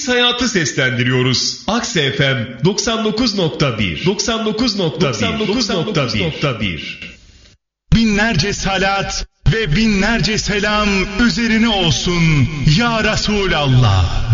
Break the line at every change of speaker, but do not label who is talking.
Biz hayatı seslendiriyoruz. Akse FM 99.1 99.1
Binlerce salat ve binlerce selam üzerine olsun ya Resulallah.